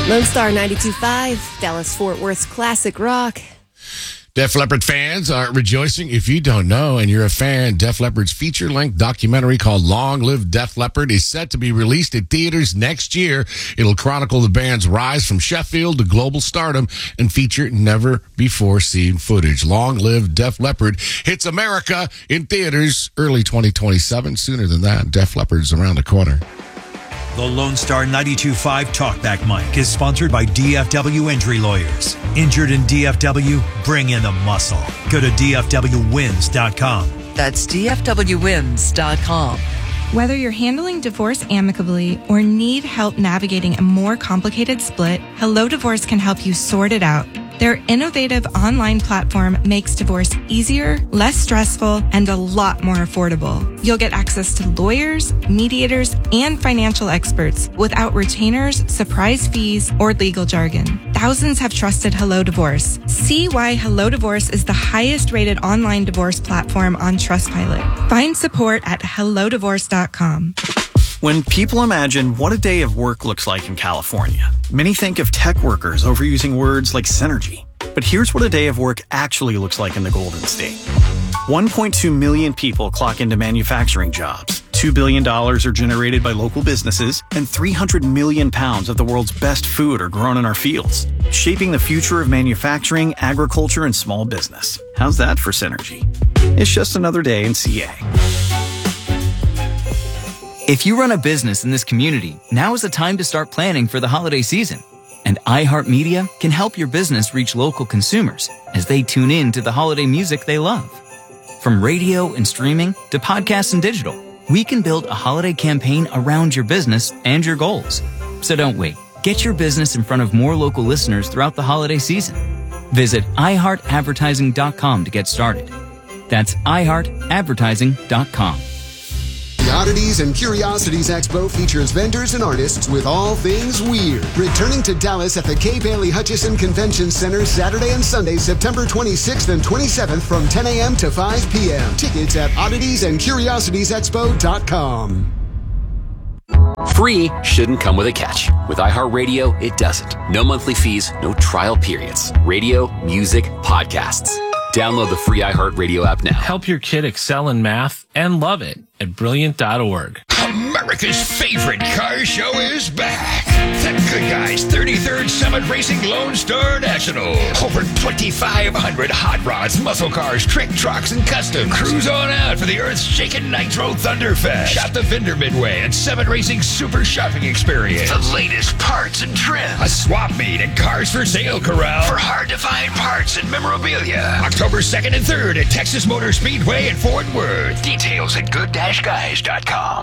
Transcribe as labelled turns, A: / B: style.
A: Lone Star 92.5, Dallas-Fort Worth's classic rock.
B: Def Leppard fans are rejoicing. If you don't know and you're a fan, Def Leppard's feature-length documentary called Long Live Def Leppard is set to be released at theaters next year. It'll chronicle the band's rise from Sheffield to global stardom and feature never-before-seen footage. Long Live Def Leppard hits America in theaters early 2027. Sooner than that, Def Leppard's around the corner.
C: The Lone Star 92.5 Talkback Mic is sponsored by DFW Injury Lawyers. Injured in DFW? Bring in the muscle. Go to DFWwins.com.
D: That's DFWwins.com.
E: Whether you're handling divorce amicably or need help navigating a more complicated split, Hello Divorce can help you sort it out. Their innovative online platform makes divorce easier, less stressful, and a lot more affordable. You'll get access to lawyers, mediators, and financial experts without retainers, surprise fees, or legal jargon. Thousands have trusted Hello Divorce. See why Hello Divorce is the highest rated online divorce platform on Trustpilot. Find support at hellodivorce.com.
F: When people imagine what a day of work looks like in California, many think of tech workers overusing words like synergy. But here's what a day of work actually looks like in the Golden State. 1.2 million people clock into manufacturing jobs. $2 billion are generated by local businesses, and 300 million pounds of the world's best food are grown in our fields, shaping the future of manufacturing, agriculture, and small business. How's that for synergy? It's just another day in CA.
G: If you run a business in this community, now is the time to start planning for the holiday season. And iHeartMedia can help your business reach local consumers as they tune in to the holiday music they love. From radio and streaming to podcasts and digital, we can build a holiday campaign around your business and your goals. So don't wait. Get your business in front of more local listeners throughout the holiday season. Visit iHeartAdvertising.com to get started. That's iHeartAdvertising.com.
H: The Oddities and Curiosities Expo features vendors and artists with all things weird. Returning to Dallas at the Kay Bailey Hutchison Convention Center Saturday and Sunday, September 26th and 27th from 10 a.m. to 5 p.m. Tickets at odditiesandcuriositiesexpo.com.
I: Free shouldn't come with a catch. With iHeartRadio, it doesn't. No monthly fees, no trial periods. Radio, music, podcasts. Download the free iHeartRadio app now.
J: Help your kid excel in math and love it at Brilliant.org.
K: America's favorite car show is back. The Good Guys 33rd Summit Racing Lone Star National. Over 2,500 hot rods, muscle cars, trick trucks, and custom. Cruise on out for the earth-shaking Nitro Thunderfest. Shop the Vendor Midway and Summit Racing Super Shopping Experience. The latest parts and trim. A swap meet and cars for sale corral for hard-to-find parts and memorabilia. October 2nd and 3rd at Texas Motor Speedway in Fort Worth. Details at good-guys.com.